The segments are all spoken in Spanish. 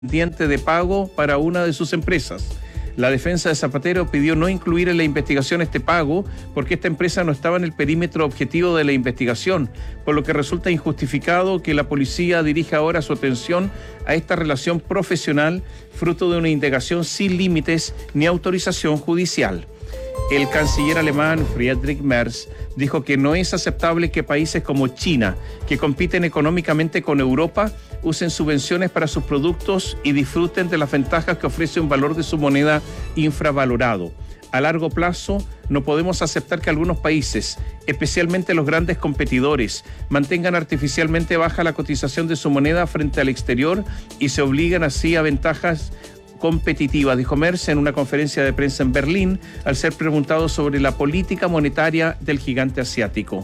pendiente de pago para una de sus empresas. La defensa de Zapatero pidió no incluir en la investigación este pago porque esta empresa no estaba en el perímetro objetivo de la investigación, por lo que resulta injustificado que la policía dirija ahora su atención a esta relación profesional fruto de una indagación sin límites ni autorización judicial. El canciller alemán Friedrich Merz dijo que no es aceptable que países como China, que compiten económicamente con Europa, usen subvenciones para sus productos y disfruten de las ventajas que ofrece un valor de su moneda infravalorado. A largo plazo, no podemos aceptar que algunos países, especialmente los grandes competidores, mantengan artificialmente baja la cotización de su moneda frente al exterior y se obligan así a ventajas competitiva, dijo Merz en una conferencia de prensa en Berlín al ser preguntado sobre la política monetaria del gigante asiático.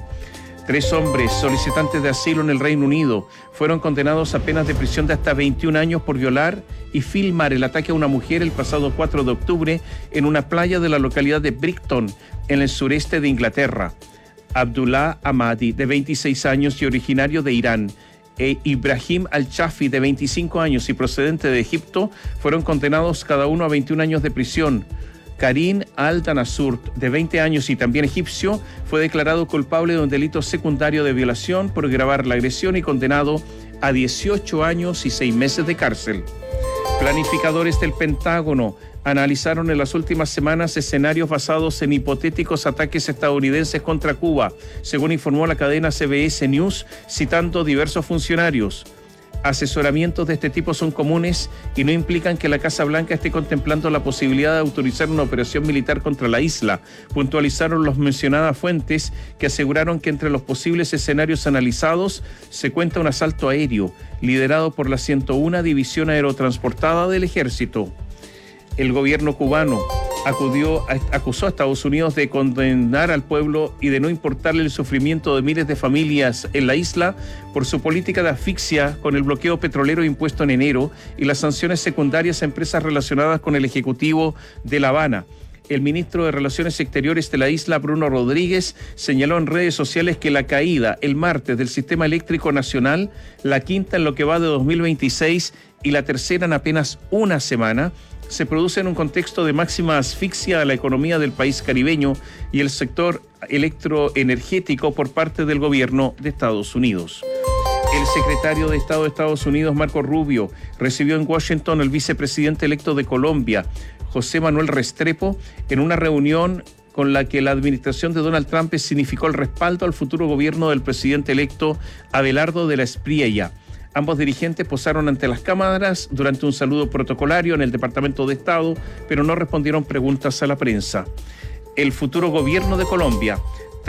3 hombres solicitantes de asilo en el Reino Unido fueron condenados a penas de prisión de hasta 21 años por violar y filmar el ataque a una mujer el pasado 4 de octubre en una playa de la localidad de Brighton, en el sureste de Inglaterra. Abdullah Ahmadi, de 26 años y originario de Irán, e Ibrahim Al-Chafi, de 25 años y procedente de Egipto, fueron condenados cada uno a 21 años de prisión. Karim Al-Danasur, de 20 años y también egipcio, fue declarado culpable de un delito secundario de violación por grabar la agresión y condenado a 18 años y 6 meses de cárcel. Planificadores del Pentágono analizaron en las últimas semanas escenarios basados en hipotéticos ataques estadounidenses contra Cuba, según informó la cadena CBS News, citando diversos funcionarios. Asesoramientos de este tipo son comunes y no implican que la Casa Blanca esté contemplando la posibilidad de autorizar una operación militar contra la isla, puntualizaron las mencionadas fuentes que aseguraron que entre los posibles escenarios analizados se cuenta un asalto aéreo, liderado por la 101 División Aerotransportada del Ejército. El gobierno cubano acusó a Estados Unidos de condenar al pueblo y de no importarle el sufrimiento de miles de familias en la isla por su política de asfixia con el bloqueo petrolero impuesto en enero y las sanciones secundarias a empresas relacionadas con el Ejecutivo de La Habana. El ministro de Relaciones Exteriores de la isla, Bruno Rodríguez, señaló en redes sociales que la caída el martes del sistema eléctrico nacional, la quinta en lo que va de 2026 y la tercera en apenas una semana, se produce en un contexto de máxima asfixia a la economía del país caribeño y el sector electroenergético por parte del gobierno de Estados Unidos. El secretario de Estado de Estados Unidos, Marco Rubio, recibió en Washington al vicepresidente electo de Colombia, José Manuel Restrepo, en una reunión con la que la administración de Donald Trump significó el respaldo al futuro gobierno del presidente electo Abelardo de la Espriella. Ambos dirigentes posaron ante las cámaras durante un saludo protocolario en el Departamento de Estado, pero no respondieron preguntas a la prensa. El futuro gobierno de Colombia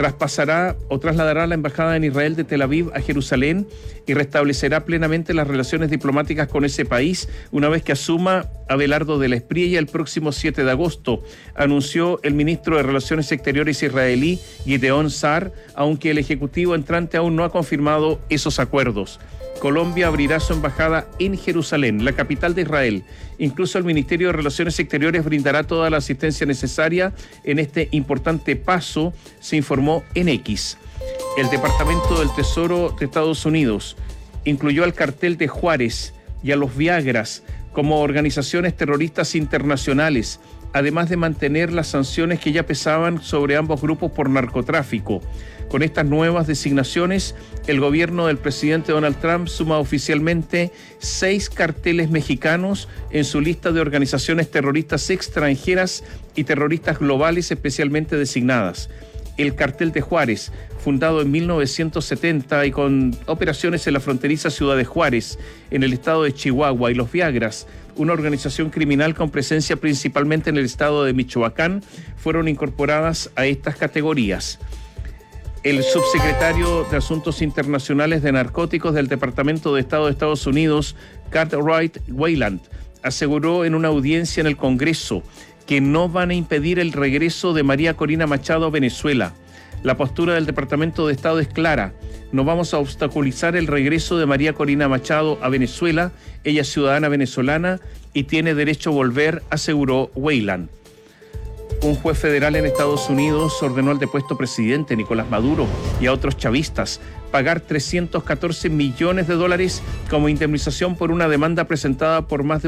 trasladará la embajada en Israel de Tel Aviv a Jerusalén y restablecerá plenamente las relaciones diplomáticas con ese país una vez que asuma Abelardo de la Espriella el próximo 7 de agosto, anunció el ministro de Relaciones Exteriores israelí Gideon Sa'ar, aunque el ejecutivo entrante aún no ha confirmado esos acuerdos. Colombia abrirá su embajada en Jerusalén, la capital de Israel. Incluso el Ministerio de Relaciones Exteriores brindará toda la asistencia necesaria en este importante paso, se informó en X. El Departamento del Tesoro de Estados Unidos incluyó al cartel de Juárez y a los Viagras como organizaciones terroristas internacionales, además de mantener las sanciones que ya pesaban sobre ambos grupos por narcotráfico. Con estas nuevas designaciones, el gobierno del presidente Donald Trump suma oficialmente 6 carteles mexicanos en su lista de organizaciones terroristas extranjeras y terroristas globales especialmente designadas. El cartel de Juárez, fundado en 1970 y con operaciones en la fronteriza ciudad de Juárez, en el estado de Chihuahua, y los Viagras, una organización criminal con presencia principalmente en el estado de Michoacán, fueron incorporadas a estas categorías. El subsecretario de Asuntos Internacionales de Narcóticos del Departamento de Estado de Estados Unidos, Cartwright Wayland, aseguró en una audiencia en el Congreso que no van a impedir el regreso de María Corina Machado a Venezuela. La postura del Departamento de Estado es clara: no vamos a obstaculizar el regreso de María Corina Machado a Venezuela. Ella es ciudadana venezolana y tiene derecho a volver, aseguró Wayland. Un juez federal en Estados Unidos ordenó al depuesto presidente Nicolás Maduro y a otros chavistas pagar $314 millones como indemnización por una demanda presentada por más de